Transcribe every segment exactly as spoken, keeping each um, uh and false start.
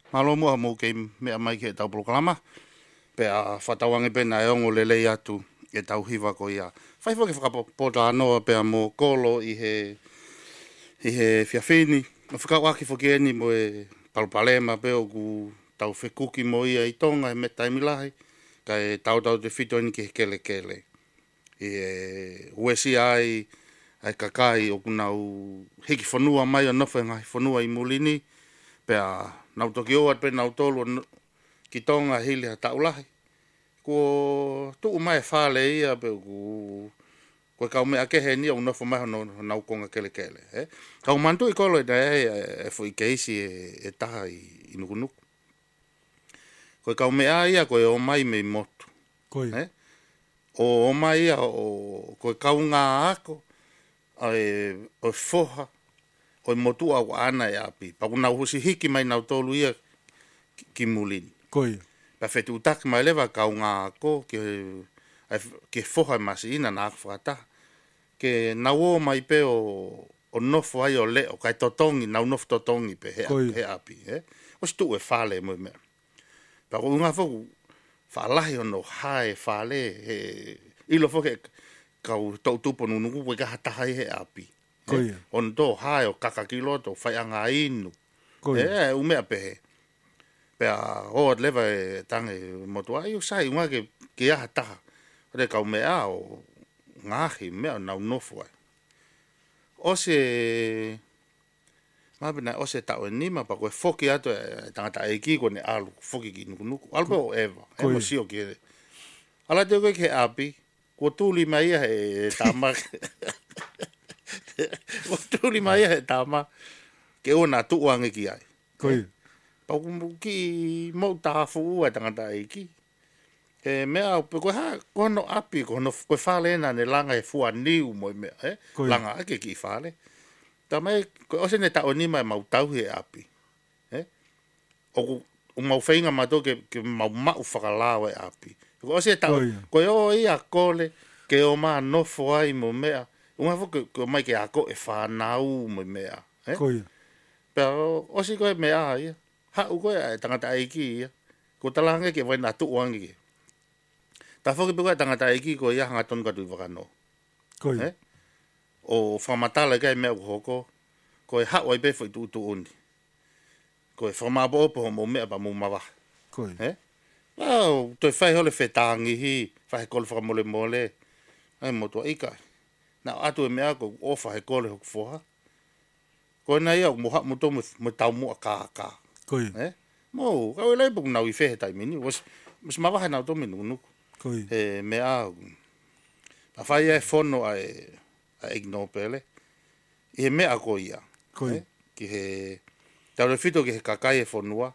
Malo mua mo ke mea mai ke tau programa. Pe a whatawangi pena e ongo lelei atu e tau hiwa ko ia. Whai whake whakapota anoa pe a mo kolo i he, i he whiawhini. Ma whakawaki whakeeni mo e palpalema pe o ku tau whekuki mo ia i tonga e me taimilahi. Ka e tau tau te whito ni ke kele kele. I e uesi ai ai kakai o kunau hiki whanua mai o nofe ngai whanua i mulini. Pe a nau toki oat pe nau tolu ki tonga hili ha taulahi. Ko tuu mai whale ia pe ku ko kau mea kehe ni o nofo mai no nau konga kele kele. Eh? Kau mantu i kolo e e e fui keisi e, e taha i, i nukunuku. Ko kau mea ia ko e o mai me motu. Koi. Eh? O o mai ia o ko kau ngā ako e o foha o motu au ana e api. Pa kuna husi hiki mai nau tolu ia ki, ki mulini. Koi. Pa fetu utaki mai lewa kau ngā ako ke, ke foha masi ina nā whakata. Ke nau o mai pe o, o nofo ai o le o kai totongi, nau nofo totongi pe he, he api. Eh? O si tu e whale mo mea. Pa ko unga foku whalahi o no hae whale he ilo foke kau tau tupo nunuku pe kaha tahai he api. Koi. Eh? On to hae o kakakiloto whaianga inu. Koi. Eh, umea pe he. Pea o at lewa e tange motu ai o sai unga ke, ke aha taha. Ore kau mea o ngahi mea nau nofu ai. O se mabina o se tau e nima pa koe foki ato e tangata e ki kone alu foki ki nuku nuku. Alpe o eva. E mo sio ki ere. Ala te koe ke api. Ko tuli mai ia he tama. Ko tuli mai ia he tama. Ke ona tuuange ki ai. Koi. Pau ki mau tafu ua tangata e ki. E mea au pe koe ha, kono api, kono koe whale na ne langa e fua niu mo mea, eh? Koi. Langa ake ki whale. Ta mai, koe ose ne tau ni mai mau tau he api. Eh? O, o mau whainga mato ke, ke mau mau whakalao e api. Koe ose tau, koe o ia kole, ke o maa nofo ai mo mea. Unga fo ke, ke mai ke ako e whanau mo mea. Eh? Koi. Pea ose koe mea ia. Ha u koe e tangata eiki ia. Ko talanga ke vai na tu wangi ke. Ta foki pe koe tangata eiki ko ia hanga tonu katu i wakano. Koi. Eh? O whamatala kai mea kuhoko. Ko e hao ai pe fai tu tu undi. Ko e whamabo opo mo mea pa mo mawa. Koi. Eh? Wow, toi whai hole whetangi hi. Whai kole whakamole mole. Ai motua ika. Na atu e mea ko o whai kole hoku foha. Ko e na ia mo hap mo to mo tau mua kākā. Koi. Eh? Mo, kau e lai puk nau i whehe tai mini. Was, was mawaha nau to minu nuku. Koi. E mea au. Pa whai e whono a e, a igno pele. I he mea ko ia. Koi. Eh? Ki he, tau re whito ki he kakai e whonua.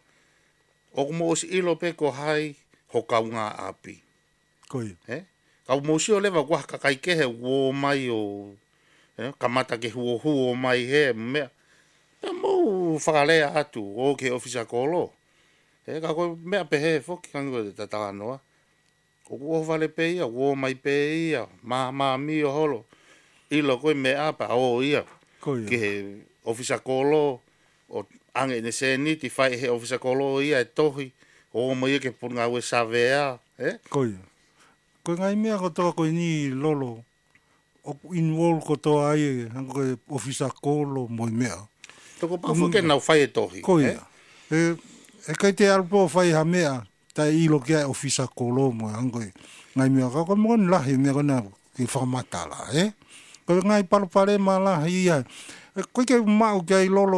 O mo osi ilo pe ko hai ho kaunga api. Koi. Eh? Kau mo si o lewa kua kakai ke he uo mai o, eh? Kamata ke huo huo mai he mea. E mo whakalea atu o ke ofisa kolo. E ka koe mea pehe foki kango te tataka noa. O kuo vale pe ia, uo mai pe ia, ma ma mi o holo. Ilo koe mea pa o ia. Koi. Ki he ofisa kolo, o ange ne se ni ti whai he ofisa kolo ia e tohi. O mo ia ke punga ue savea. Eh? Koi. Koe ngai mea ko toa koe ni lolo. O inwol ko toa ai e hanko koe ofisa kolo moi mea. Toko pafu ke nau whai e tohi. Koi. Eh? E, e kai te alpo whai ha mea. Tai ilo kia ofisa kolo mo hanko e. Ngai mea ka koe mgon lahi mea kona ki whakamatala, eh? Koe ngai palapare ma lahi ia. E, koe ke mau kia i lolo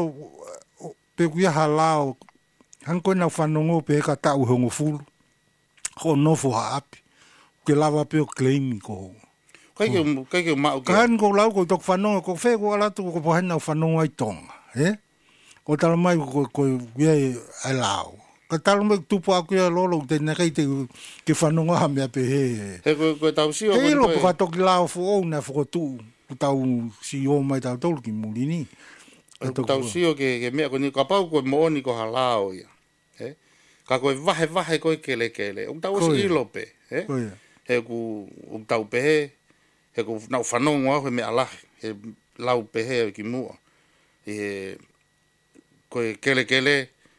pe kuia halao. Hanko e nau whanongo pe ka tau hongo fulu. Ho nofo ha api. Ke lava pe o claimi ko. Kai ke, kai ke mau ke. Kahan ko lau ko tok whanonga ko whea ko alatu ko pohana whanonga i tonga, eh? Ko tala mai ko ko ia ai lao. Ka tala mai tupu aku ia lolo te nekei te ke whanonga ha mea pe he. He koe koe tau sio. He ilo po ka toki lao fu o na fuko tu. Tau si o mai tau tolu ki mulini. Tau sio ke, ke mea ko ni ka pau koe mooni ko halao ia. Eh? Ka koe vahe vahe koe kele kele. Um tau si ilo pe. Eh? He ku um tau pe he. He ku nau whanonga he mea lahi. He lau pe he ki mua. He koe kele kele.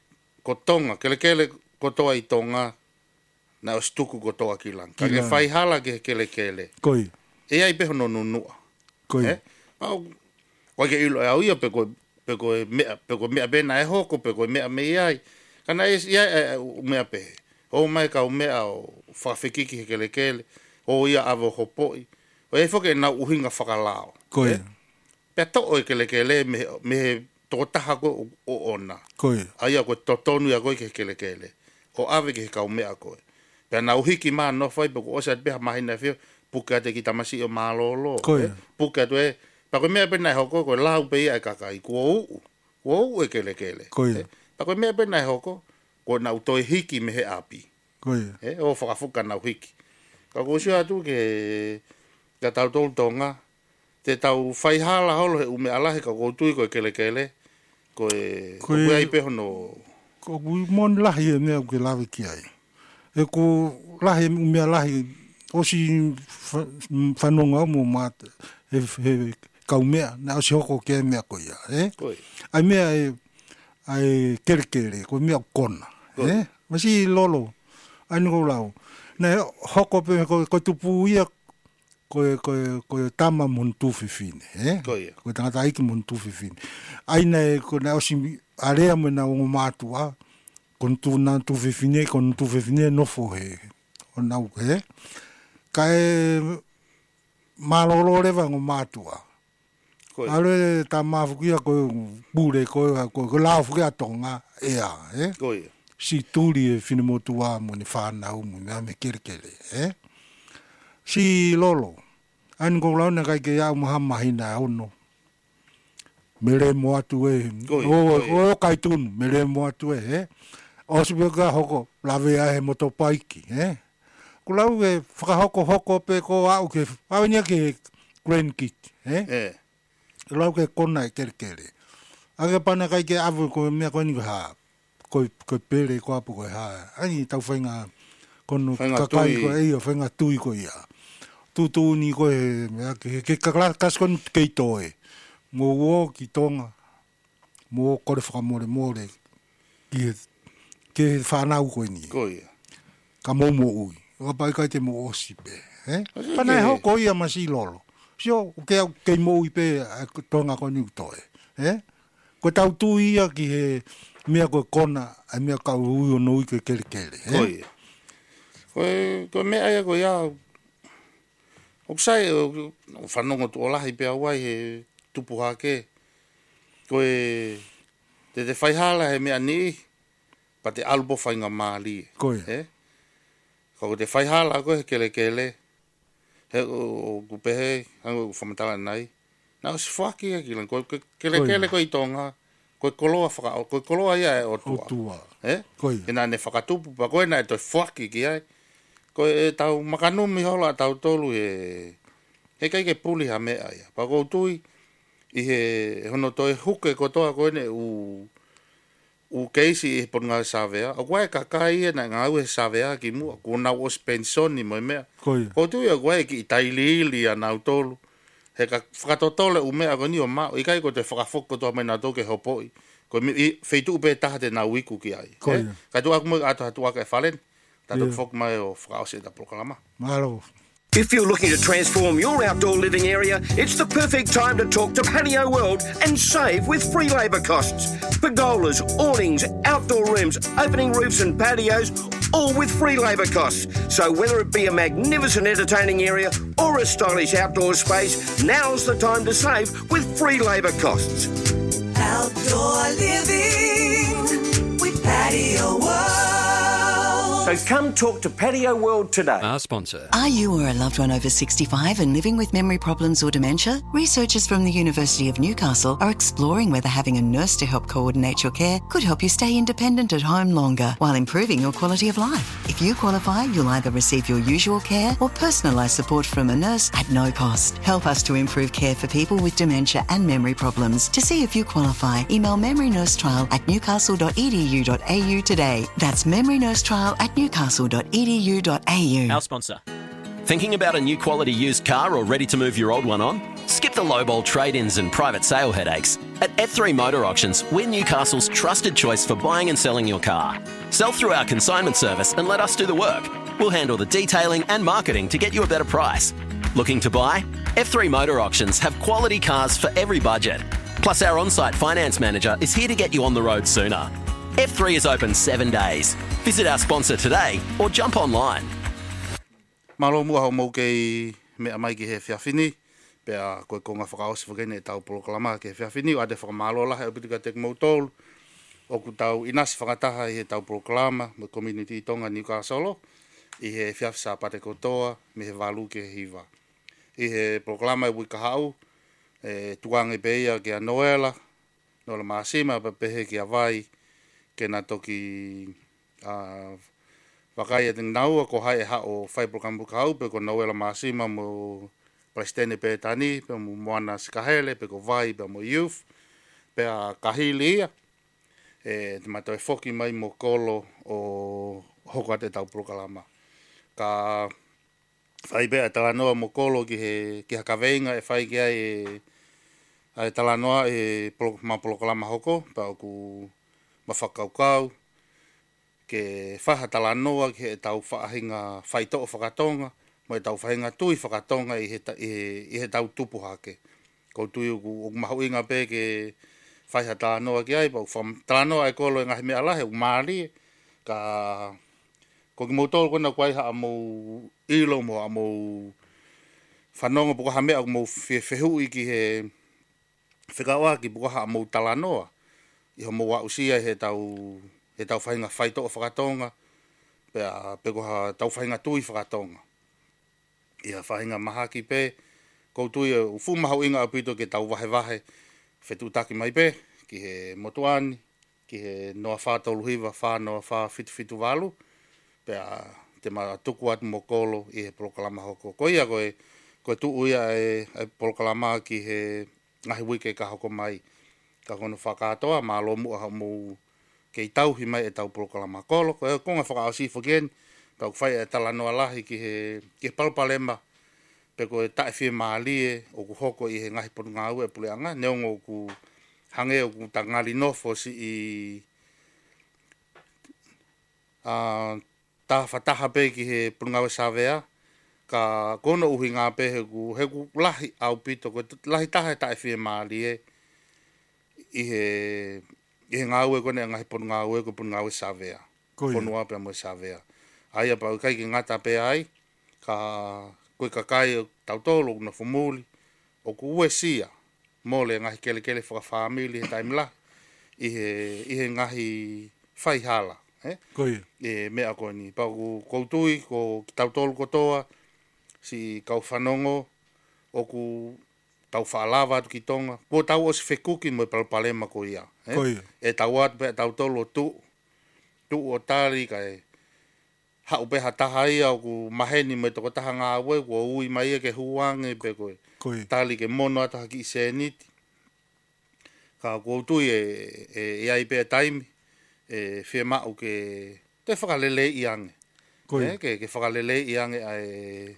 ko tonga, kele kele ko toa i tonga, na o stuku ko toa ki lang. Ka ke whai hala ke kele kele. Koi. E ai peho no nunua. Koi. Eh? Au, wai ke ilo e au ia pe ko pe ko mea, pe ko mea bena e hoko, pe ko mea me iai. Kana e ia e mea pehe. O mai ka o mea o whawhikiki he kele kele, o ia awo hopoi. O e whoke na uhinga whakalao. Koi. Eh? Pea to o e kele kele me, me toko taha ko o ona. Koi. Aia koe totonu ia koe ke kele kele. O ave ke he kau mea koe. Pea na uhiki maa no whai, pe ko osa at beha mahina e whio, puke ate ki tamasi o malolo. Koi. Eh? Puke atu e, pa koe mea pena e hoko, koe lau pe ia e kakai, kua uu. Kua uu e kele kele. Koi. Eh? Pa koe mea pena e hoko, koe na utoi hiki me he api. Koi. Eh? O whakafuka na uhiki. Ka koe sio atu ke, ka tau tolu tonga, te tau whaihala holo he ume alahe ka koutui koe kele kele, koe, koe ai peho no... Ko kui mon lahi e mea ke lawe ki ai. E ko lahi mea lahi, osi whanonga mo mata, he, he kau mea, na osi hoko ke mea ko ia, eh? Koe. Ai mea e, ai kere kere, ko mea kona, eh? Masi lolo, ai niko lau. Na hoko pe ko, ko tupu ia, ko ko ko tama mon tu fifine, eh? Koe. Ko tangata iki mon tu fifine. Ai na ko na osi area me na o matua, kon tu na tu fifine, kon tu fifine no fo he. O na u he. Kai malolo le va o matua. Koe. Ale ta mafukia ko bure ko ko ko la fukia tonga ea, eh? Koe. Si tuli e fine motua mo ni fa na u mo me kirkele, eh? Si lolo, an ko lau na kai ke au maha mahina ono. Mere mo atu e, o o kai tunu, mere mo atu e, eh? O si beka hoko, lawe a he moto paiki, eh? Ko lau e whakahoko hoko pe ko au ke, awenia ke grand kit, eh? Eh. Ko lau ke kona e kerkere. Ake pana kai ke avu ko mea koe ni ko haa, ko ko pere ko apu ko haa. Ai tau whainga, kono kakai ko e o whainga tui ko ia. Tu ni ko e ke ke kas kon ke toe mo wo ki tonga mo ko le fa mo le mo le ki ke fa na ko ni ko ia ka mo mo ui o pa ka te mo osipe eh pa na ho ko ia masi lolo sio ke ke mo ui pe tonga ko ni toe eh ko tau tu ia ki he mea ko kona a mea ka ui no ui ke kele kele ko ia ko ko me ai ko ia o sai o whanonga tu olahi pia wai he tupu hake. Ko e te te whaihala he mea ni, pa te albo whainga maali. Ko e. Eh? Ko te whaihala ko he kele kele, he o kupehe, hango whamatala nai. Na o si whaki e kilan, ko kele kele ko i tonga, ko koloa whaka, ko koloa ia e o tua. O tua. Eh? Ko e. E nā ne whakatupu, pa koe nā e toi whaki ki ai. Ko e tau makanumi hola tau tolu e he kai ke puli ha mea ia. Pa kou tui i he hono toi huke ko toa koe ne u u keisi i pon ngā savea. O koe kakai e na ngā ue savea ki mua. Ko nau os pensoni mo e mea. Ko e. Ko tui a koe ki i tailiili a nau tolu. He ka whakatotole u mea ko ni o mao. I kai ko te whakafoko toa mai nā toke hopoi. Ko i feitu upe taha te nau iku ki ai. Ko e. Ka tu aku mo ato hatu aka e whalen. Tato fok mai o whakaose da proklama. Malo. If you're looking to transform your outdoor living area, it's the perfect time to talk to Patio World and save with free labour costs. Pergolas, awnings, outdoor rooms, opening roofs and patios, all with free labour costs. So whether it be a magnificent entertaining area or a stylish outdoor space, now's the time to save with free labour costs. Outdoor living with Patio World. So come talk to Patio World today. Our sponsor. Are you or a loved one over sixty-five and living with memory problems or dementia? Researchers from the University of Newcastle are exploring whether having a nurse to help coordinate your care could help you stay independent at home longer while improving your quality of life. If you qualify, you'll either receive your usual care or personalised support from a nurse at no cost. Help us to improve care for people with dementia and memory problems. To see if you qualify, email memory nurse trial at newcastle dot e d u dot a u today. That's memory nurse trial at newcastle dot e d u dot a u. Our sponsor. Thinking about a new quality used car or ready to move your old one on? Skip the lowball trade-ins and private sale headaches. At F three Motor Auctions, we're Newcastle's trusted choice for buying and selling your car. Sell through our consignment service and let us do the work. We'll handle the detailing and marketing to get you a better price. Looking to buy? F three Motor Auctions have quality cars for every budget. Plus, our on-site finance manager is here to get you on the road sooner. F three is open seven days. Visit our sponsor today or jump online. Malo mua ho mo ke me mai ki he fiafini pe a ko ko nga whakaosi whakene e tau polokalama ke fiafini o ade whakamalo la he upitika tek mautol o ku tau inasi whakataha i he tau polokalama me community tonga Newcastle i he fiafisa pate kotoa me he walu ke hiva i he polokalama e wika hau e tuange peia ke a Noela Noela Maasima pe pehe ki a vai ke na toki a Wakai e ting naua ko hai e hao whai program buka hau pe ko Noela Maasima mo Palestine pe tani pe mo moana sikahele pe ko vai pe mo youth pe a kahili ia e te mato e foki mai mo kolo o hoko ate tau prokalama ka whai pe a talanoa mo kolo ki he ki hakaweinga e whai ki ai e a talanoa e ma prokalama hoko pe o ku mawhakaukau ke whaha talanoa ki he tau whaahinga whaito o whakatonga, mo e tau whahinga tui whakatonga i he, i he, i he tau tupu hake. Ko tui o ku mahu inga pe ke whaiha talanoa ki ai, pau talanoa e kolo e ngahi mea lahe, u maari, ka ko ki mautolo kona kuai ha a mou ilo mo a mou whanonga puka ha mea o mou whehu i ki he whikawa ki puka ha a mou talanoa, i ho mou wa usia he tau e tau whainga whaito o whakatonga, pe a pe koha tau whainga tui whakatonga. Ia whainga mahaki pe, kou tui e ufu mahau inga apito ke tau wahe wahe, whetu taki mai pe, ki he motuani, ki he noa whātolu hiwa, whānoa whā fitu fitu walu, pe a te mara tuku atu mo kolo i he polokalama hoko. Ko ia koe, koe tu uia e, e polokalama ki he ngahi wike ka hoko mai, ka kono whakatoa, maa lo mua hau mou, ke i tau hi mai e tau polokalama kolo, ko e konga whakaosi whakien, tau whai e talanoa lahi ki he, ki he palpalema, pe ko e tae whie maalie, o ku hoko i he ngahi poru ngā ue puleanga, neongo ku hange o ku tangali nofo si i uh, taha whataha pe ki he poru ngā ue savea, ka kono uhi ngā pe he ku, he ku lahi au pito, ko lahi taha e tae whie maalie, i he i he ngā ue kone ngahi poru ngā ue ko poru ngā ue savea. Ponua pe mo savea. Aia pa kai ki ngata pe ai, ka koe ka kai tautolo na fumuli, o ku ue sia, mole ngahi kele kele whaka whamili he taimla, i he, i he ngahi whaihala. Eh? Koe. E mea koe ni. Pa ku koutui, ko tautolo kotoa, si kau whanongo, o ku tau whaalawa atu ki tonga. Ko tau o si whekuki mo i palpalema ko ia. Eh? E tau atu pe tau tolo tu. Tu o tari kai. Hau pe hataha ia o ku maheni mo i toko taha ngā ue. Ko ui mai e ke huange pe koe. Koe. Tali ke mono ataha ki i seniti. Ka ko tui e, e, e ai pe taimi. E whia mau ke te whakalele i ange. Koe. Eh? Ke, ke whakalele i ange ai...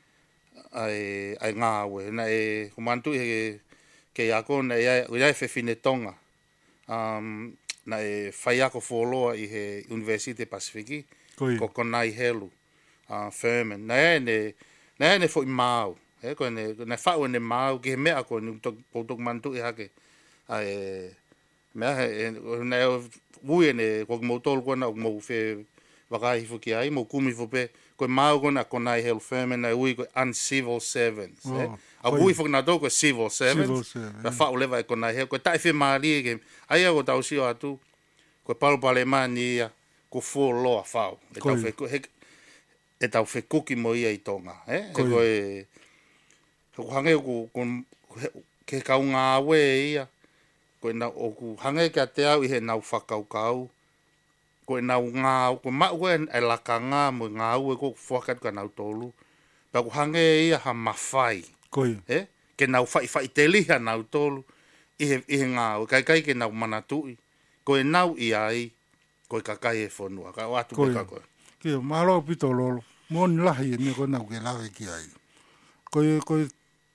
ai ai ngā ue na e kumantu e ke ako na e ia fe fine tonga um na e fai ako foloa i he University Pacific ko konai helu uh Furman na e ne na e ne fo mau e ko ne na fa o ne mau ke me ako ni to to mantu e hake ai me na ue ne ko motol ko na mo fe wakai fo ki ai mo kumi fo pe ko mau kona konai helu Furman na ui ko uncivil servants oh, eh a ui fo na do ko civil servants na fa o leva ko na he ko tai fe mali ke ai o tau si atu ko palo pale mani ko fo lo a fa e tau fe e tau fe kuki mo ia i tonga eh ko e ko hange ko ke ka unga we ia ko na o ku hange ka te au i he nau whakau kau ko na ngā ko ma ko e la kanga mo ngā u ko fokat ka na tolu pa ko hange ia ha mafai ko eh ke na fai fai teli ha na tolu i he i ngā kai kai ke na manatu ko e nau i ai ko ka kai e fonua ka watu pe ka ko ke malo pitolo mon lahi me ko na ke la ki ai ko ko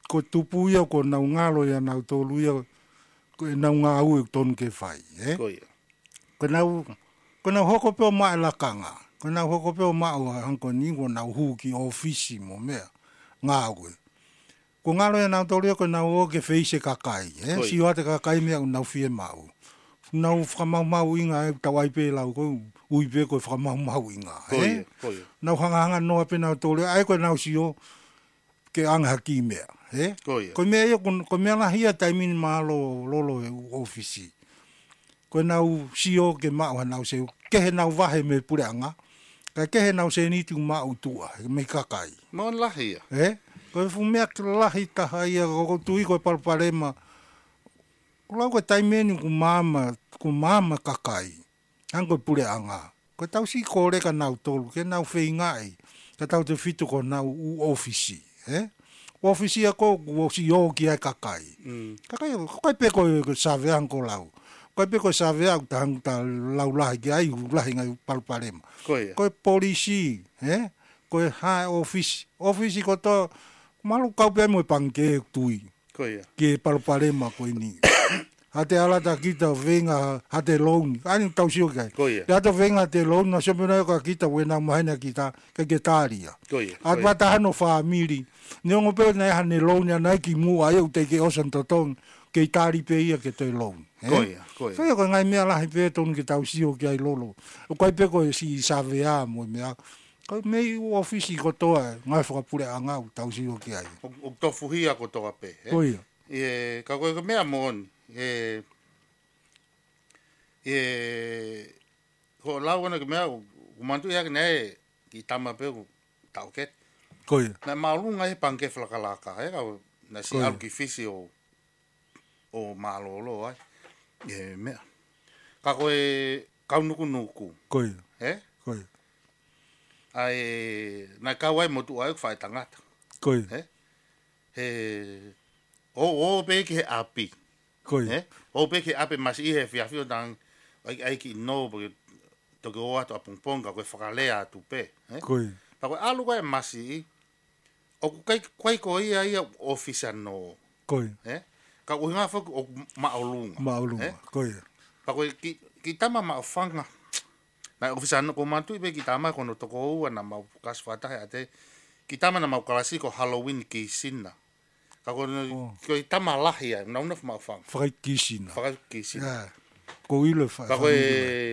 ko tupu ia ko nau ngalo ia nau tolu ia ko nau ngau e ton ke fai eh Ko ia. ko nau ko nau hoko pe o mai la kanga ko nau hoko pe o mai o hanko ni ko nau hu ki ofisi mo me ngau ko ngalo ia nau tolu ia ko nau o ke feise kakai eh Koi. si o te kakai me nau fie mau nau whamau mau inga e tawai pe lau ko ui pe ko whamau mau inga Ko eh ia. Ko ia. nau hanga hanga noa pe nau tolu ai ko nau si o ke anga ki mea eh Ko ia. ko mea ia ko ko mea la hia taimin malo lolo e ofisi ko nau sio ke ma wa nau se ke he nau vahe me pure anga ka ke he nau se ni tu ma utua me kakai Mo lahi ia. eh ko fu mea ke lahi ta ia ko tui ko par parema ko lau ko taimin ku mama ku mama kakai ango pure anga ko tau si ko re ka nau tolu ke nau fe ngai ka tau te fitu ko nau u ofisi eh ofisi ko o si o ki ai kakai Mm. kakai ko kai pe ko save anko lau ko pe ko save au tang ta lau la ki ai la ngai pal parema Ko ia. ko polisi eh ko ha office office ko to malu kau pe mo panke tui Ko ia. ke pal parema ko ni hate ala ta kita venga hate loan ani tau sio kai Ko ia. ya to venga te loan no se mena ka kita wena mahina kita ke getaria Ko ia. at bata hano family ni ngo pe na hane loan ya na ki mu ai o te ke osan totong ke tari pe ia ke te loan Ko ia. Ko ia. Fai ko ngai mea la pe ton ke tau sio ke ai lolo o kai pe ko si savea mo mea ko me u ofisi ko toa ngai fa pure anga tau sio ke ai O o tofu hia ko toa pe. eh? ko ia E ka koe ka mea mon. E e ko lau ana ka mea o mantu ia ka nei ki tama pe ko tau ket. ko ia Na malunga e panke flakalaka e ka na si Ko ia. au ki fisi o o malolo ai. E mea. Ka koe kaunuku nuku. ko ia Eh? ko ia Ai na kawai motu ai fai tangata. ko ia Eh? He o o pe ki he api. ko ia Eh? O pe ki api mas i he fia fio tang ai ai ki no porque to ke o ato apung ponga koe whakalea tu pe. Eh? ko ia Pa koe alu koe masi i. O ku kai kai ko ia ia ofisa no. ko ia Eh? Ka koe ngā whaku o maolunga. maulunga Eh? ko ia Pa koe ki, ki tama maofanga. Na ofisa no ko mantu i pe ki tama kono toko ua na mau kas whatahe ate. Ki tama na mau kalasi ko Halloween ki sina. Ka koe Oh. ko i tama lahi ai. Na una maofanga. fai kisina Whaka ki sina. ya ko ile fa Ka koe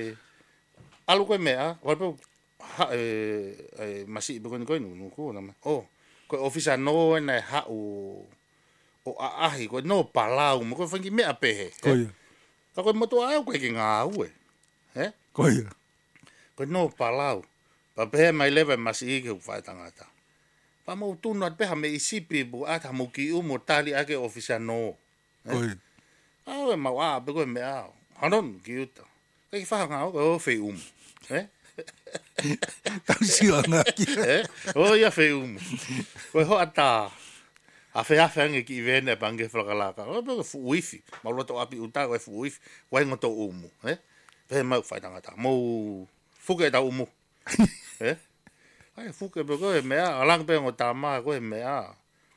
alu koe mea. Koe pe ha e, e masi i pe koe ni koe nunu ko na ma. Oh. Koe ofisa no e na ha o o aahi koe no palau. Mo koe whangi mea pehe. ko ia Ka koe moto ai koe ki ngā ue. Eh? ko ia Ko no palau. Pa pehe mai lewe masi i ke whai tangata. Pa mau tunu at peha me isipi bu ata mu ki umo tali ake ofisa no. ko ia Awe mau a pe koe me ao. Hanon ki uta. Kei whaha ngā o o whai umo. Eh? tau sio nga ki Eh? O ia whai umo. Koe ho ata. A whai awhi ange ki i vene pange whakalaka. O pe koe fu uifi. Mau loto api uta koe fu uifi. Koe ngoto umo. Eh? Pehe mau whai tangata. Mau fuke e tau umo. Eh? Ai fuke pe koe mea, alang pe ngo tama koe mea.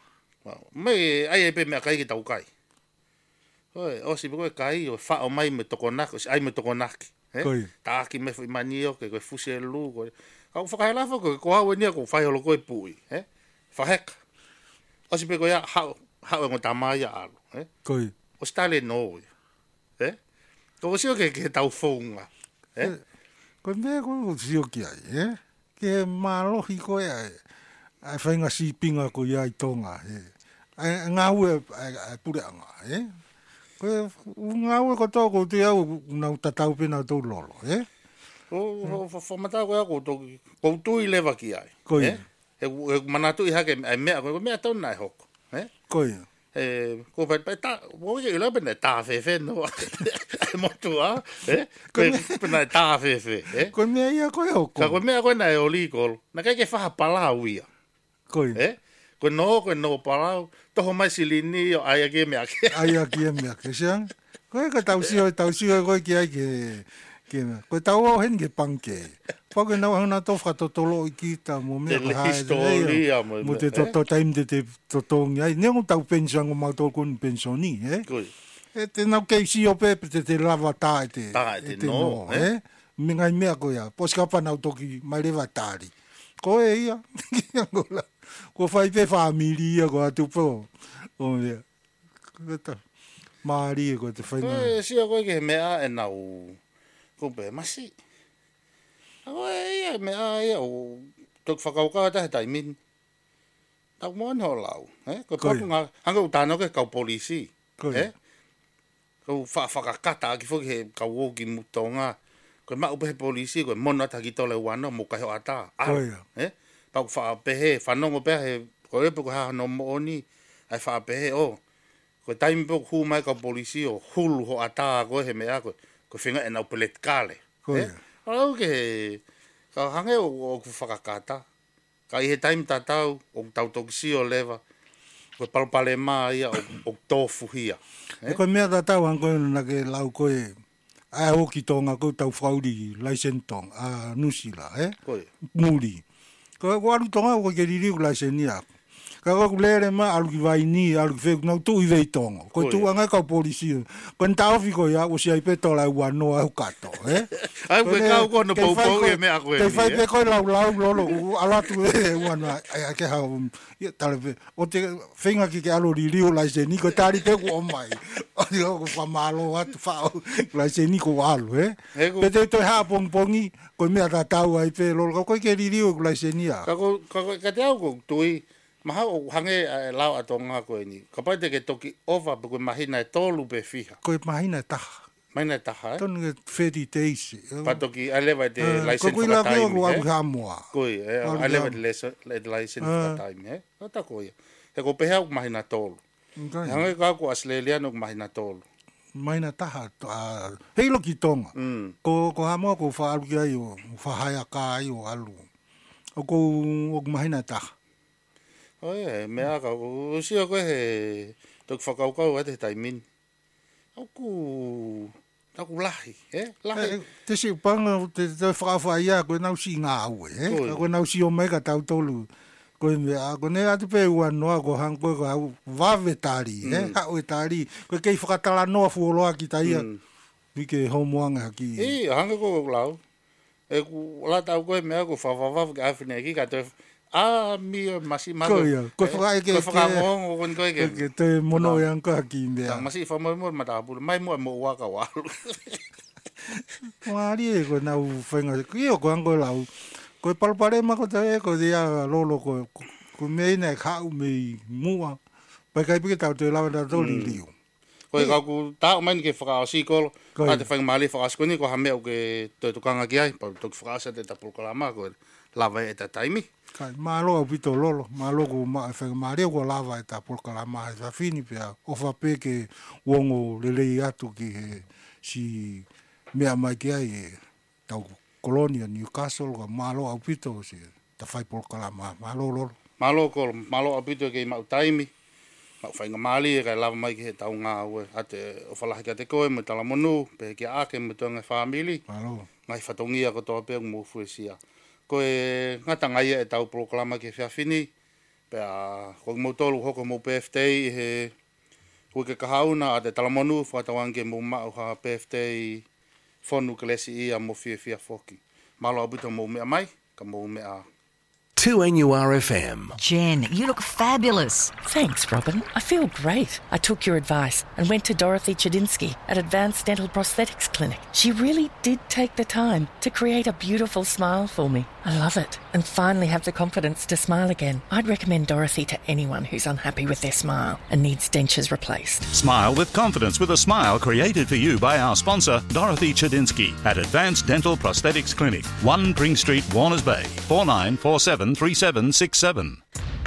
Me ai e pe mea kai ki tau kai. Koe, o si pe koe kai o wha o mai me toko naki, o si ai me toko naki. Koe. Tāki me whi mani o ke koe fusi e lu koe. Kau whakahelafa koe, ko hau e nia ko whai holo koe pui. Eh? Whaheka. O si pe koe ia hau, hau e ngo tama ia alu. Eh? ko ia O si tale no ia. Eh? Ko si o ke ke tau whaunga. Eh? ko me ko sio ki ai eh ke malohi ko ai ai whainga si pinga ko ia i tonga eh ai ngā ue ai pure anga eh ko ngā ue ko tō ko te au nau tatau pena tō lolo eh O whamata koe ako, kou tui lewa ki ai. Ko Eh? ia. He he manatu i hake ai mea koe, mea tau nai hoko. Eh? ko ia E, ko pai pai ta, wo ke ila pena ta fe fe no. Ai motu a, eh? Ko pena ta fe fe, eh? ko me ia ko ia Ka ko ko mea koe nai o likol, na kai ke whaha palau ia. ko ia Eh? Ko no, ko no palau, toho mai silini o ai ake mea ke. ai aki e mea ke siang ko ia ka tau sio tau sio ko ki ai ke Kena. Koe tau au hen ke panke. Pake nau hana tau whakatotolo i kita mo mea Te ka hae. historia mo. Mo te toto taim te te totongi ai. Nea ngu tau pension o mau tōku ni pensioni, eh? Koi. E te nau keisi o pepe te te lava tā e te. Tā e te no, eh? Me ngai mea ko ia. Poskapa nau toki mai rewa tāri. Ko e ia. Ko whai pe whamiri ia ko atu po. O mea. Kata. Maari e ko te whainga. Koe sia koe ke mea e nau. Ko pe masi. Koe ia mea ia o. Tok whakauka ta he taimin. Tau moan ho lau. Eh? Ko Koe. papu ngā. Hanga u tāno ke kau polisi. Koe. Eh? Ko whakakata ki whoki he kau o ki mutonga. Koe mau pehe polisi. Koe mona ta ki tole wano mo kai ho ata. Koe. Eh? Pau whaapehe. Whanongo pehe. Koe epe ko haha no mooni. Ai whaapehe o. Koe taimi pe hu mai ka polisi o hulu ho ata ko he mea ko ko finga e nau pelet kale. Koe. Alo ke ka hange o o ku whakakata. Ka i he taimi tatau o tau tokisi o leva. Ko palpale mai o o tofu hia. E koe mea tatau an koe na ke lau koe. Ai hoki tonga koe tau whauri laisentong. A nusila, eh? Koe. Muri. Koe ko alu tonga koe ke riri ku laisenia. Ka ko lere ma alu ki vai ni alu ki fe no tu i vei tongo. Ko tu anga ka polisi. Ko tau fi ko ya o si ai pe to la wa no au kato, eh? Ai ko ka ko no pou pou e me a ko e. Te fai pe ko la la lolo ala tu e wa na ai ke ha ia tale pe. O te finga ki ke alu ri rio la se ni ko tari pe ko mai. O yo ko fa malo atu fa la se ni ko alu, eh? Pe te to ha pong pongi ko me ata tau ai pe lolo ko ke ri rio la se ni a. Ka ko ka ka te au ko tui. Maha o hange lau atonga koe ni. Ka pai te ke toki ova pe koe mahina e tolu pe fiha. Ko mahina taha. Mahina e taha, eh? Tonu ke thirty days. Pa toki alewa te license for for a time, time, eh? eh? Hamua. Koe, alewa te license for time, eh? Ata koe. He ko pehea ko mahina tolu. Hange ka ko Australiano ko mahina tolu. Mahina taha. Heilo ki tonga. Ko ko hamua ko whaalu ki ai o whahaya ka ai o alu. O ko o mahina taha. Oe, mea ka, o sia koe he, tok whakaukau ate taimin. Au ku, au ku lahi, eh? Lahi. Te si panga, te whakawhaia, koe nau si ngā ue, eh? Koe nau si o mega tau tolu. Koe mea, koe ne atu pe ua noa, ko hang koe ko hau wawe tari, eh? Hau e tari. Koe kei whakatala noa fuoloa ki taia. Wike homoanga ki. E, hanga ko lau. E ku, la tau koe mea ko whawawaf ki awhine ki, ka te Ah, mi masi mago. Ko ia, ko whakai ke... Ko whakamong o kon koe ke. Ke te mono e anko haki mea. Tang masi whamoi mo matapu, mai mo mo waka walu. Wari e ko nau whainga, ko ia ko anko lau. Ko e palpare ma ko te e, ko te ia lolo ko, ko mei nei kau mei mua. Pai kai pike tau te lawa da toli liu. Ko e kaku tau mai ke whakaosi kolo. Ka te whainga mali whakaskoni ko hameo ke toi tukanga ki ai. Pa tuk whakasa te tapulkalama ko lava e ta taimi. Kai malo au pito lolo, malo ko ma fe mario ko lava eta por kala ma fa fini pe o fa pe ke wongo lele atu ki he, si mea mai ki ai tau kolonia Newcastle ko malo au pito si ta fai por kala ma malo lolo. Malo ko malo au pito ke mau taimi. Mau whainga mali e kai lava mai ki he tau ngā ue. Ate o whalahi ka te koe me tala monu, pe ki ake me tuanga whamili. Malo. Ngai whatongia ko toa pe mo fuesia. Ko e ngata ngai e tau proklama ke whiawhini. Pea, ko mo tolu hoko mo P F T I he hui ke kahauna a te talamonu whatawange mo mau ha P F T I whonu kalesi i a mo whia whia whoki. Malo abuta mo mea mai, ka mo mea. two N U R F M. Jen, you look fabulous. Thanks, Robin. I feel great. I took your advice and went to Dorothy Chedinsky at Advanced Dental Prosthetics Clinic. She really did take the time to create a beautiful smile for me. I love it and finally have the confidence to smile again. I'd recommend Dorothy to anyone who's unhappy with their smile and needs dentures replaced. Smile with confidence with a smile created for you by our sponsor, Dorothy Chedinsky at Advanced Dental Prosthetics Clinic, one Pring Street, Warners Bay, four nine four seven three seven six seven.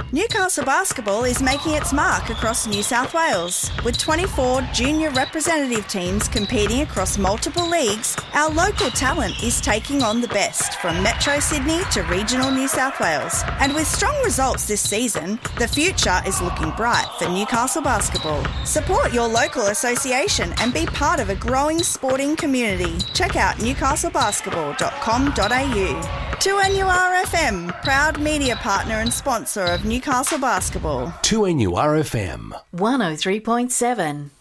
Newcastle Basketball is making its mark across New South Wales. With twenty-four junior representative teams competing across multiple leagues, our local talent is taking on the best from Metro Sydney to regional New South Wales. And with strong results this season, the future is looking bright for Newcastle Basketball. Support your local association and be part of a growing sporting community. Check out newcastle basketball dot com dot a u. two N U R F M, proud media partner and sponsor of Newcastle Basketball. two N U R F M. one oh three point seven.